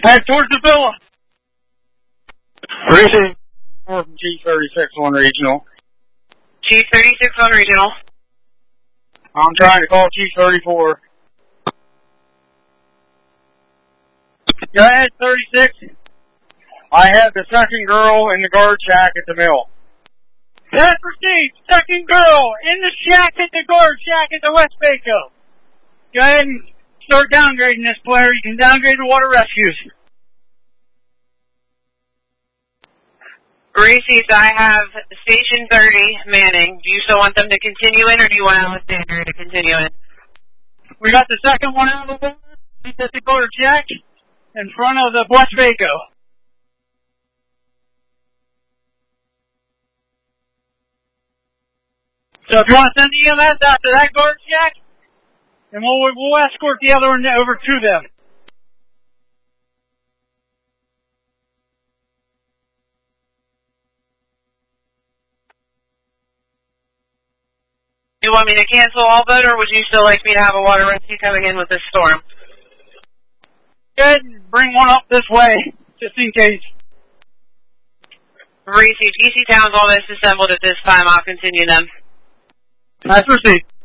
Head towards the villa. Racing from G36 on regional. G36 on regional. I'm trying to call G34. Go ahead, 36. I have the second girl in the guard shack at the mill. That proceeds. Second girl in the shack at the guard shack at the West Baco. Go ahead and start downgrading this player. You can downgrade the water rescues. Reese's, I have Station 30 Manning. Do you still want them to continue in, or do you want Alexandria to continue in? We got the second one out of the water. He's at the guard shack in front of the West Baco. So if you want to send the EMS after that guard shack, then we'll escort the other one over to them. You want me to cancel all vote, or would you still like me to have a water rescue coming in with this storm? Go ahead and bring one up this way, just in case. Reese, GC Town's almost assembled at this time. I'll continue them. Nice proceed.